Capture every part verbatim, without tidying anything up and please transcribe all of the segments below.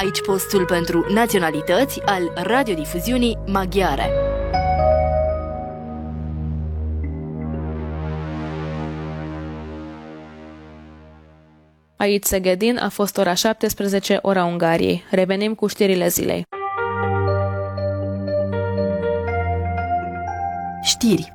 aici postul pentru naționalități al radiodifuziunii maghiare. Aici Szegedin a fost ora șaptesprezece, ora Ungariei. Revenim cu știrile zilei. Știri.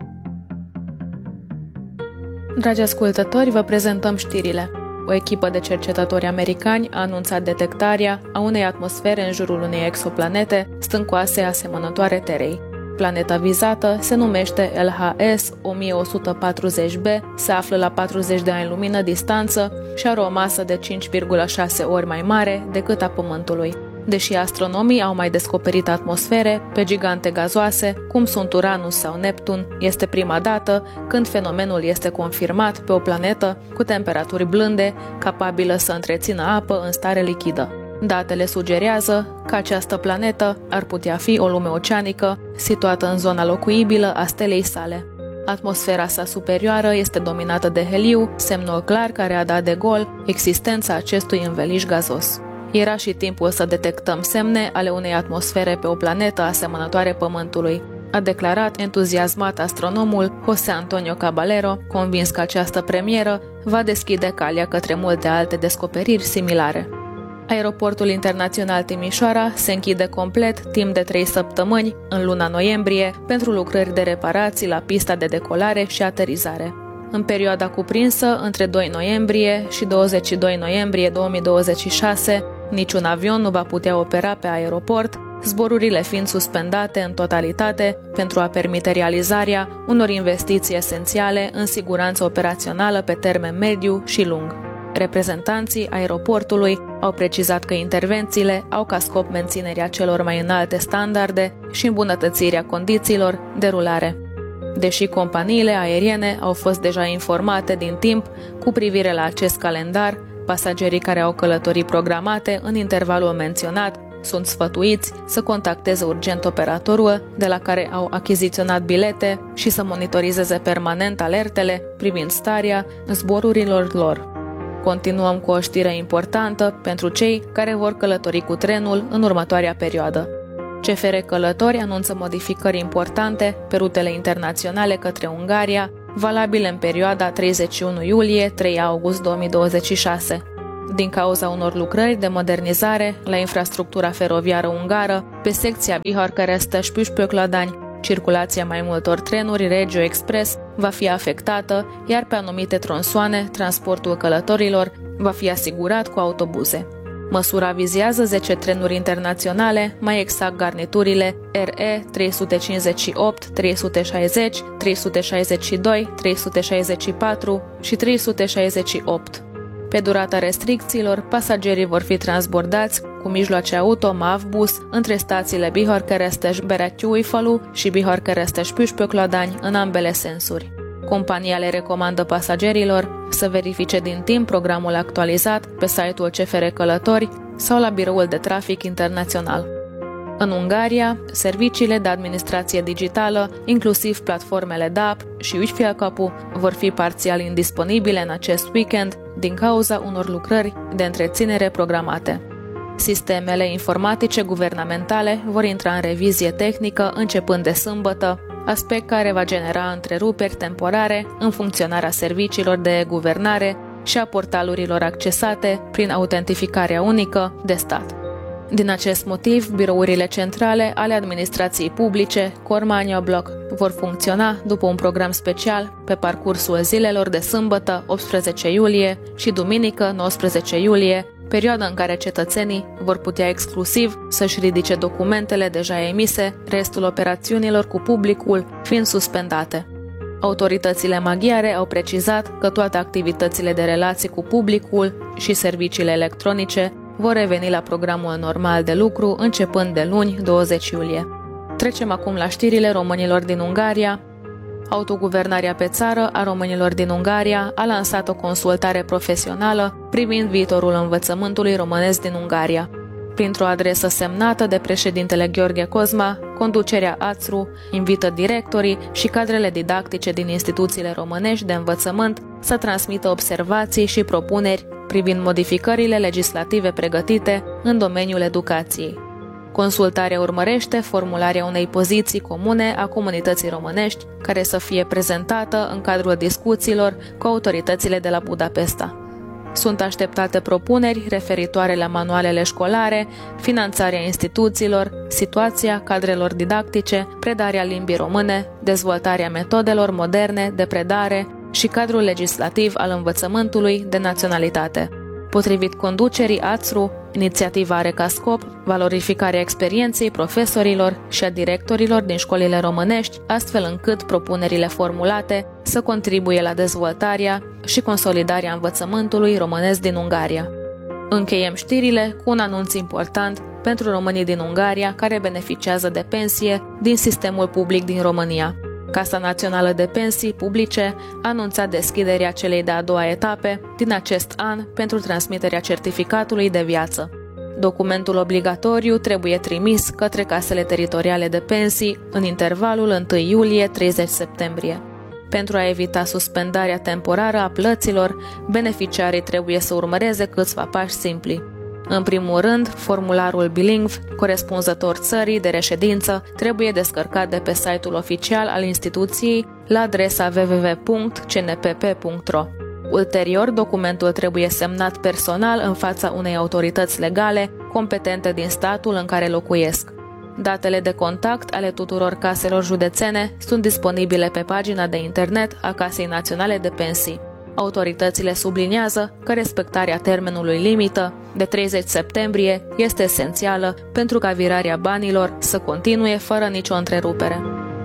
Dragi ascultători, vă prezentăm știrile. O echipă de cercetători americani a anunțat detectarea a unei atmosfere în jurul unei exoplanete stâncoase asemănătoare Terei. Planeta vizată se numește L H S o mie o sută patruzeci b, se află la patruzeci de ani lumină distanță și are o masă de cinci virgulă șase ori mai mare decât a Pământului. Deși astronomii au mai descoperit atmosfere pe gigante gazoase, cum sunt Uranus sau Neptun, este prima dată când fenomenul este confirmat pe o planetă cu temperaturi blânde, capabilă să întrețină apă în stare lichidă. Datele sugerează că această planetă ar putea fi o lume oceanică situată în zona locuibilă a stelei sale. Atmosfera sa superioară este dominată de heliu, semnul clar care a dat de gol existența acestui înveliș gazos. Era și timpul să detectăm semne ale unei atmosfere pe o planetă asemănătoare Pământului, a declarat entuziasmat astronomul José Antonio Caballero, convins că această premieră va deschide calea către multe alte descoperiri similare. Aeroportul internațional Timișoara se închide complet timp de trei săptămâni în luna noiembrie pentru lucrări de reparații la pista de decolare și aterizare. În perioada cuprinsă între doi noiembrie și douăzeci și doi noiembrie două mii douăzeci și șase, niciun avion nu va putea opera pe aeroport, zborurile fiind suspendate în totalitate pentru a permite realizarea unor investiții esențiale în siguranță operațională pe termen mediu și lung. Reprezentanții aeroportului au precizat că intervențiile au ca scop menținerea celor mai înalte standarde și îmbunătățirea condițiilor de rulare. Deși companiile aeriene au fost deja informate din timp cu privire la acest calendar, pasagerii care au călătorii programate în intervalul menționat sunt sfătuiți să contacteze urgent operatorul de la care au achiziționat bilete și să monitorizeze permanent alertele privind starea zborurilor lor. Continuăm cu o știre importantă pentru cei care vor călători cu trenul în următoarea perioadă. C F R Călători anunță modificări importante pe rutele internaționale către Ungaria, valabile în perioada treizeci și unu iulie - trei august două mii douăzeci și șase. Din cauza unor lucrări de modernizare la infrastructura feroviară ungară, pe secția Bihar-Keresztes-Püspökladany, circulația mai multor trenuri Regio Express va fi afectată, iar pe anumite tronsoane, transportul călătorilor va fi asigurat cu autobuze. Măsura vizează zece trenuri internaționale, mai exact garniturile R E trei sute cincizeci și opt, trei sute șaizeci, trei sute șaizeci și doi, trei sute șaizeci și patru și trei sute șaizeci și opt. Pe durata restricțiilor, pasagerii vor fi transbordați cu mijloace auto, MAV-bus, între stațiile Bihar-Keresztes-Berettyóújfalu și Bihar-Keresztes-Püspökladany în ambele sensuri. Compania le recomandă pasagerilor să verifice din timp programul actualizat pe site-ul C F R Călători sau la biroul de trafic internațional. În Ungaria, serviciile de administrație digitală, inclusiv platformele D A P și Ügyfélkapu, vor fi parțial indisponibile în acest weekend din cauza unor lucrări de întreținere programate. Sistemele informatice guvernamentale vor intra în revizie tehnică începând de sâmbătă, aspect care va genera întreruperi temporare în funcționarea serviciilor de guvernare și a portalurilor accesate prin autentificarea unică de stat. Din acest motiv, birourile centrale ale administrației publice, Cormania Bloc, vor funcționa după un program special pe parcursul zilelor de sâmbătă, optsprezece iulie, și duminică, nouăsprezece iulie, perioada în care cetățenii vor putea exclusiv să-și ridice documentele deja emise, restul operațiunilor cu publicul fiind suspendate. Autoritățile maghiare au precizat că toate activitățile de relații cu publicul și serviciile electronice vor reveni la programul normal de lucru începând de luni, douăzeci iulie. Trecem acum la știrile românilor din Ungaria. Autoguvernarea pe țară a românilor din Ungaria a lansat o consultare profesională privind viitorul învățământului românesc din Ungaria. Printr-o adresă semnată de președintele Gheorghe Cozma, conducerea A T S R U invită directorii și cadrele didactice din instituțiile românești de învățământ să transmită observații și propuneri privind modificările legislative pregătite în domeniul educației. Consultarea urmărește formularea unei poziții comune a comunității românești, care să fie prezentată în cadrul discuțiilor cu autoritățile de la Budapesta. Sunt așteptate propuneri referitoare la manualele școlare, finanțarea instituțiilor, situația cadrelor didactice, predarea limbii române, dezvoltarea metodelor moderne de predare și cadrul legislativ al învățământului de naționalitate. Potrivit conducerii A T S R U, inițiativa are ca scop valorificarea experienței profesorilor și a directorilor din școlile românești, astfel încât propunerile formulate să contribuie la dezvoltarea și consolidarea învățământului românesc din Ungaria. Încheiem știrile cu un anunț important pentru românii din Ungaria care beneficiază de pensie din sistemul public din România. Casa Națională de Pensii Publice a anunțat deschiderea celei de-a doua etape din acest an pentru transmiterea certificatului de viață. Documentul obligatoriu trebuie trimis către casele teritoriale de pensii în intervalul întâi iulie - treizeci septembrie. Pentru a evita suspendarea temporară a plăților, beneficiarii trebuie să urmăreze câțiva pași simpli. În primul rând, formularul bilingv, corespunzător țării de reședință, trebuie descărcat de pe site-ul oficial al instituției la adresa w w w punct c n p p punct r o. Ulterior, documentul trebuie semnat personal în fața unei autorități legale competente din statul în care locuiesc. Datele de contact ale tuturor caselor județene sunt disponibile pe pagina de internet a Casei Naționale de Pensii. Autoritățile subliniază că respectarea termenului limită de treizeci septembrie este esențială pentru ca virarea banilor să continue fără nicio întrerupere.